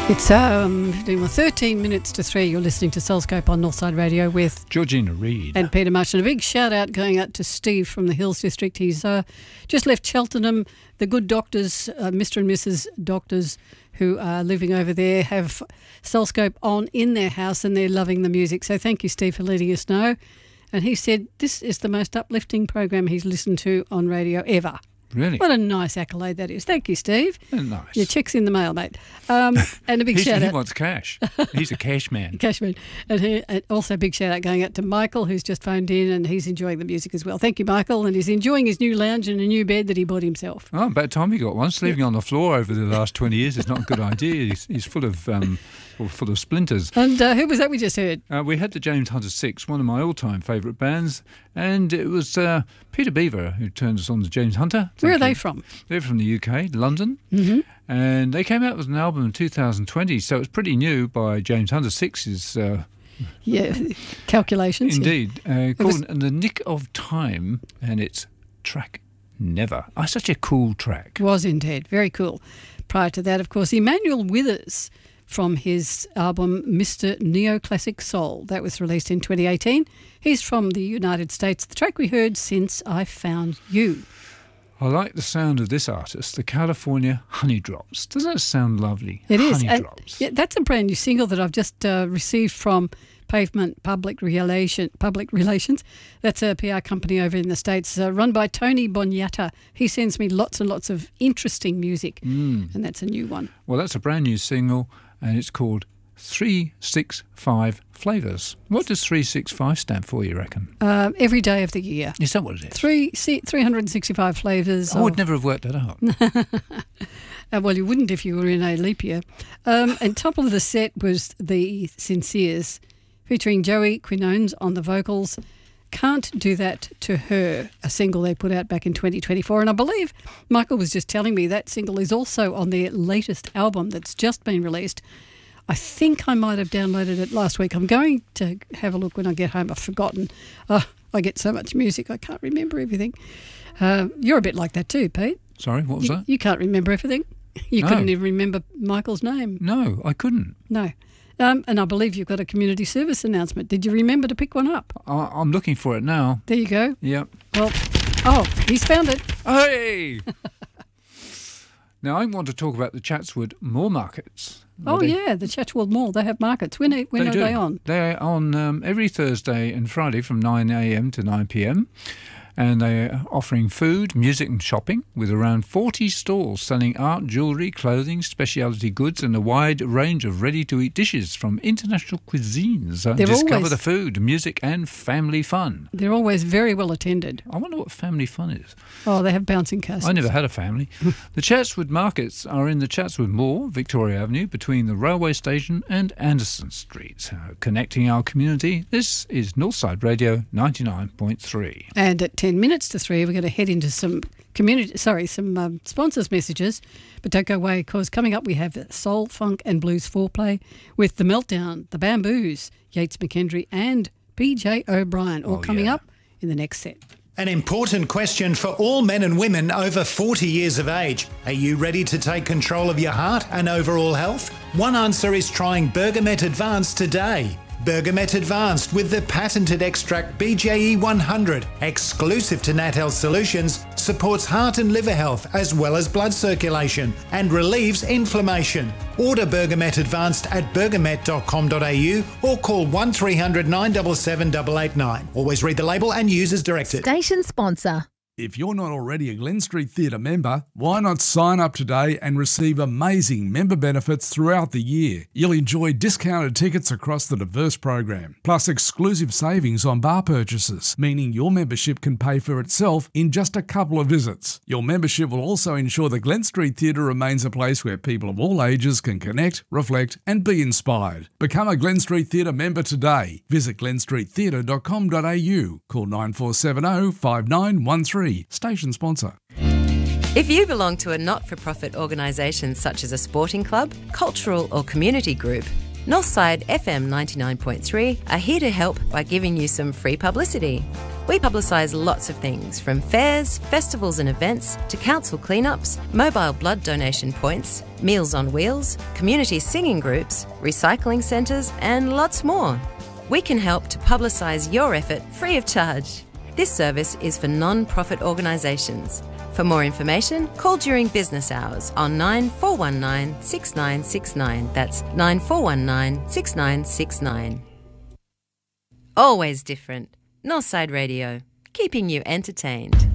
It's 13 minutes to 3. You're listening to Soulscope on Northside Radio with Georgina Reid and Peter Marsh. And a big shout out going out to Steve from the Hills District. He's just left Cheltenham. The good doctors, Mr. and Mrs. Doctors who are living over there, have Soulscope on in their house and they're loving the music. So thank you, Steve, for letting us know. And he said this is the most uplifting program he's listened to on radio ever. Really? What a nice accolade that is. Thank you, Steve. Nice. Your check's in the mail, mate. And a big shout out. He wants cash. He's a cash man. Cash man. And also a big shout out going out to Michael, who's just phoned in, and he's enjoying the music as well. Thank you, Michael. And he's enjoying his new lounge and a new bed that he bought himself. Oh, about time he got one. Sleeping on the floor over the last 20 years is not a good idea. He's full of splinters. And who was that we just heard? We had the James Hunter Six, one of my all-time favourite bands, and it was Peter Beaver who turned us on to James Hunter. Where are they from? They're from the UK, London, and they came out with an album in 2020, so it's pretty new by James Hunter Six's calculations. Indeed, called In the Nick of Time, and it's track Never. Such a cool track. Was indeed, very cool. Prior to that, of course, Emmanuel Withers from his album Mr. Neoclassic Soul. That was released in 2018. He's from the United States. The track we heard, Since I Found You. I like the sound of this artist, the California Honeydrops. Doesn't that sound lovely? It is. Honeydrops. Yeah, that's a brand new single that I've just received from Pavement Public Relations. That's a PR company over in the States run by Tony Boniata. He sends me lots and lots of interesting music, and that's a new one. Well, that's a brand new single, and it's called 365 Flavours. What does 365 stand for, you reckon? Every day of the year. Is that what it is? 365 flavours. I would never have worked that out. Well, you wouldn't if you were in a leap year. And top of the set was the Sinceres, featuring Joey Quinones on the vocals. Can't Do That to Her, a single they put out back in 2024. And I believe Michael was just telling me that single is also on their latest album that's just been released. I think I might have downloaded it last week. I'm going to have a look when I get home. I've forgotten. I get so much music, I can't remember everything. You're a bit like that too, Pete. Sorry, what was that? You can't remember everything. You couldn't even remember Michael's name. No, I couldn't. No. And I believe you've got a community service announcement. Did you remember to pick one up? I'm looking for it now. There you go. Yep. Well, he's found it. Hey! Now, I want to talk about the Chatswood Moor Markets. The Chatswood Mall. They have markets. When are they on? They're on every Thursday and Friday from 9 a.m. to 9 p.m. And they're offering food, music and shopping with around 40 stalls selling art, jewellery, clothing, specialty goods and a wide range of ready-to-eat dishes from international cuisines. Discover the food, music and family fun. They're always very well attended. I wonder what family fun is. Oh, they have bouncing castles. I never had a family. The Chatswood Markets are in the Chatswood Mall, Victoria Avenue, between the railway station and Anderson Street. Connecting our community, this is Northside Radio 99.3. And at 10 minutes to 3, we're going to head into some sponsors' messages. But don't go away, because coming up we have Soul, Funk and Blues Foreplay with The Meltdown, The Bamboos, Yates McKendry and BJ O'Brien, all coming up in the next set. An important question for all men and women over 40 years of age. Are you ready to take control of your heart and overall health? One answer is trying Bergamet Advanced today. Bergamet Advanced with the patented extract BJE 100, exclusive to NatHealth Solutions, supports heart and liver health as well as blood circulation and relieves inflammation. Order Bergamet Advanced at bergamet.com.au or call 1300 977 889. Always read the label and use as directed. Station sponsor. If you're not already a Glen Street Theatre member, why not sign up today and receive amazing member benefits throughout the year? You'll enjoy discounted tickets across the diverse program, plus exclusive savings on bar purchases, meaning your membership can pay for itself in just a couple of visits. Your membership will also ensure the Glen Street Theatre remains a place where people of all ages can connect, reflect and be inspired. Become a Glen Street Theatre member today. Visit glenstreettheatre.com.au. Call 9470 5913. Station sponsor. If you belong to a not-for-profit organisation such as a sporting club, cultural or community group, Northside FM 99.3 are here to help by giving you some free publicity. We publicise lots of things, from fairs, festivals and events, to council cleanups, mobile blood donation points, Meals on Wheels, community singing groups, recycling centres and lots more. We can help to publicise your effort free of charge. This service is for non-profit organisations. For more information, call during business hours on 9419 6969. That's 9419 6969. Always different. Northside Radio, keeping you entertained.